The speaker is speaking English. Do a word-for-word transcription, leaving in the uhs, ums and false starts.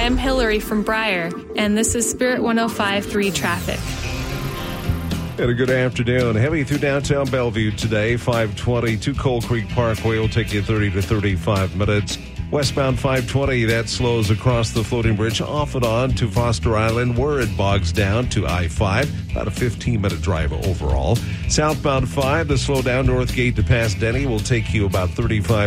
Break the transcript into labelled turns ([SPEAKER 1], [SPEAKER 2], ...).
[SPEAKER 1] I'm Hillary from Briar, and this is Spirit one oh five point three traffic.
[SPEAKER 2] And a good afternoon. Heavy through downtown Bellevue today, five twenty to Coal Creek Parkway will take you thirty to thirty-five minutes. Westbound five twenty, that slows across the floating bridge off and on to Foster Island, where it bogs down to I five. About a fifteen-minute drive overall. Southbound five, the slow down Northgate to past Denny will take you about thirty-five